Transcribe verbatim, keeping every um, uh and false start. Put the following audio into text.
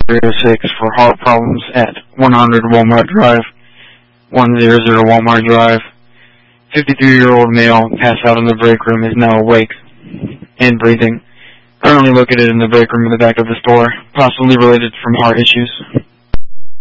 zero six for heart problems at one hundred Walmart Drive, one hundred Walmart Drive. fifty-three-year-old male passed out in the break room is now awake and breathing. Currently located in the break room in the back of the store, possibly related from heart issues.